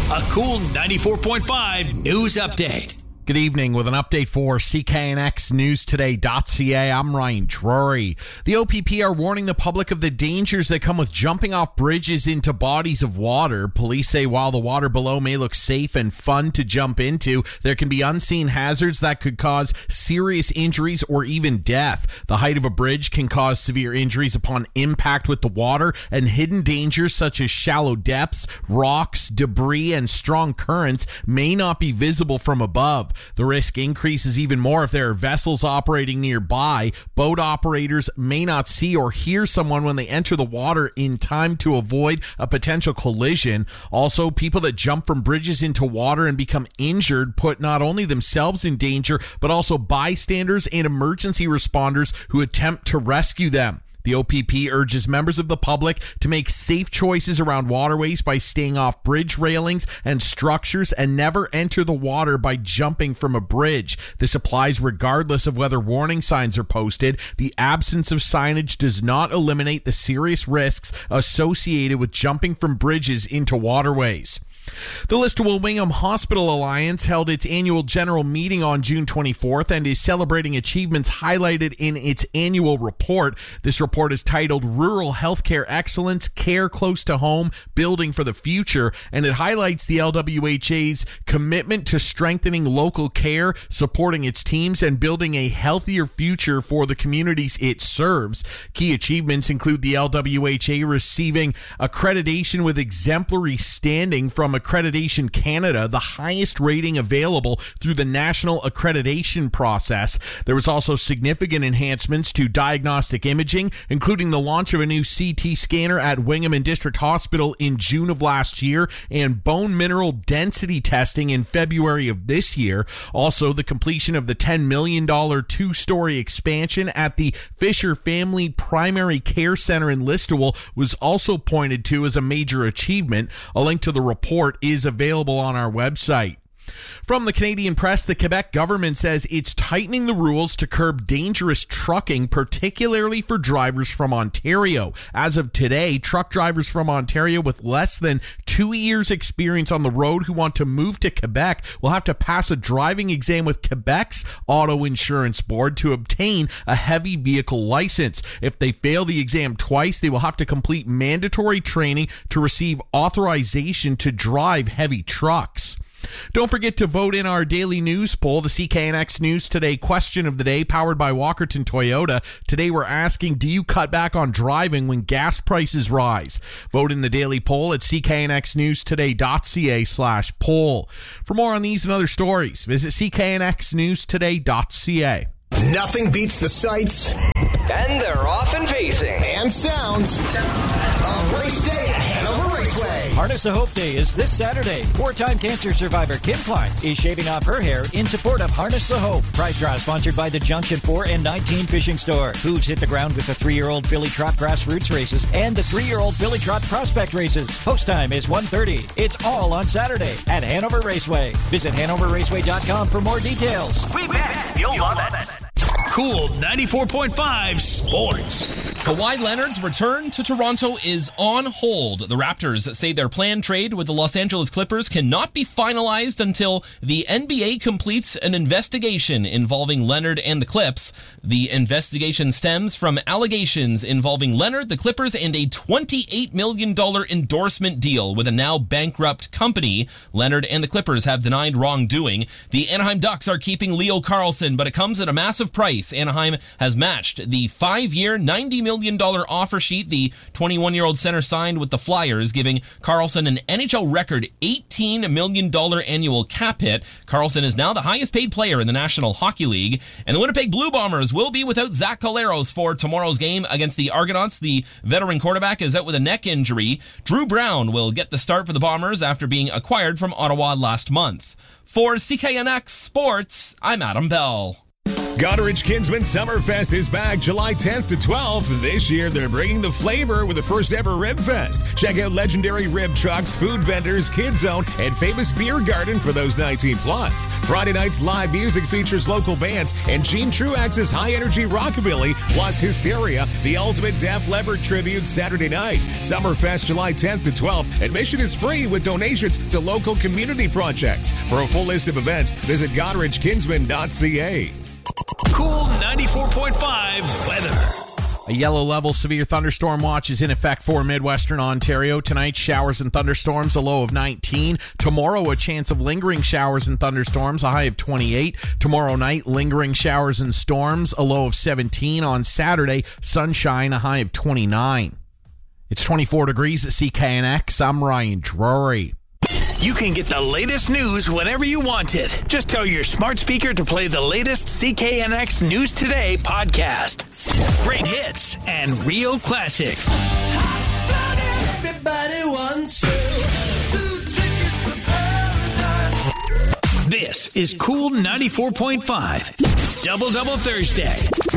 A cool 94.5 news update. Good evening with an update for CKNXNewsToday.ca. I'm Ryan Drury. The OPP are warning the public of the dangers that come with jumping off bridges into bodies of water. Police say while the water below may look safe and fun to jump into, there can be unseen hazards that could cause serious injuries or even death. The height of a bridge can cause severe injuries upon impact with the water, and hidden dangers such as shallow depths, rocks, debris, and strong currents may not be visible from above. The risk increases even more if there are vessels operating nearby. Boat operators may not see or hear someone when they enter the water in time to avoid a potential collision. Also, people that jump from bridges into water and become injured put not only themselves in danger, but also bystanders and emergency responders who attempt to rescue them. The OPP urges members of the public to make safe choices around waterways by staying off bridge railings and structures and never enter the water by jumping from a bridge. This applies regardless of whether warning signs are posted. The absence of signage does not eliminate the serious risks associated with jumping from bridges into waterways. The Listowel Wingham Hospital Alliance held its annual general meeting on June 24th and is celebrating achievements highlighted in its annual report. This report is titled Rural Healthcare Excellence, Care Close to Home, Building for the Future, and it highlights the LWHA's commitment to strengthening local care, supporting its teams, and building a healthier future for the communities it serves. Key achievements include the LWHA receiving accreditation with exemplary standing from Accreditation Canada, the highest rating available through the national accreditation process. There was also significant enhancements to diagnostic imaging, including the launch of a new CT scanner at Wingham and District Hospital in June of last year and bone mineral density testing in February of this year. Also, the completion of the $10 million two-story expansion at the Fisher Family Primary Care Center in Listowel was also pointed to as a major achievement. A link to the report is available on our website. From the Canadian Press, the Quebec government says it's tightening the rules to curb dangerous trucking, particularly for drivers from Ontario. As of today, truck drivers from Ontario with less than 2 years experience on the road who want to move to Quebec will have to pass a driving exam with Quebec's Auto Insurance Board to obtain a heavy vehicle license. If they fail the exam twice, they will have to complete mandatory training to receive authorization to drive heavy trucks. Don't forget to vote in our daily news poll, the CKNX News Today question of the day, powered by Walkerton Toyota. Today we're asking, do you cut back on driving when gas prices rise? Vote in the daily poll at CKNXNewsToday.ca/poll. For more on these and other stories, visit CKNXNewsToday.ca. Nothing beats the sights. And they're off and pacing. And sounds of Race Day at Hanover Raceway. Harness the Hope Day is this Saturday. Four-time cancer survivor Kim Klein is shaving off her hair in support of Harness the Hope. Prize draw sponsored by the Junction 4 and 19 Fishing Store. Hooves hit the ground with the 3-year-old Filly Trot Grassroots races and the 3-year-old Filly Trot Prospect races. Post time is 1:30. It's all on Saturday at Hanover Raceway. Visit HanoverRaceway.com for more details. We bet you'll love it. Cool 94.5 Sports. Kawhi Leonard's return to Toronto is on hold. The Raptors say their planned trade with the Los Angeles Clippers cannot be finalized until the NBA completes an investigation involving Leonard and the Clips. The investigation stems from allegations involving Leonard, the Clippers, and a $28 million endorsement deal with a now bankrupt company. Leonard and the Clippers have denied wrongdoing. The Anaheim Ducks are keeping Leo Carlsson, but it comes at a massive price. Anaheim has matched the 5-year, $90 million offer sheet the 21-year-old center signed with the Flyers, giving Carlsson an NHL record $18 million annual cap hit. Carlsson is now the highest paid player in the National Hockey League. And the Winnipeg Blue Bombers will be without Zach Collaros for tomorrow's game against the Argonauts. The veteran quarterback is out with a neck injury. Drew Brown will get the start for the Bombers after being acquired from Ottawa last month. For CKNX Sports, I'm Adam Bell. Goderich Kinsman Summerfest is back July 10th to 12th. This year, they're bringing the flavor with the first ever Rib Fest. Check out legendary rib trucks, food vendors, Kids Zone, and famous beer garden for those 19 plus. Friday night's live music features local bands and Gene Truax's high energy rockabilly, plus Hysteria, the ultimate Def Leppard tribute Saturday night. Summerfest July 10th to 12th. Admission is free with donations to local community projects. For a full list of events, visit GoderichKinsman.ca. Cool 94.5 weather. A yellow level severe thunderstorm watch is in effect for Midwestern Ontario. Tonight, showers and thunderstorms, a low of 19. Tomorrow, a chance of lingering showers and thunderstorms, a high of 28. Tomorrow night, lingering showers and storms, a low of 17. On Saturday, sunshine, a high of 29. It's 24 degrees at CKNX. I'm Ryan Drury. You can get the latest news whenever you want it. Just tell your smart speaker to play the latest CKNX News Today podcast. Great hits and real classics. Everybody wants you. This is Cool 94.5. Double Double Thursday.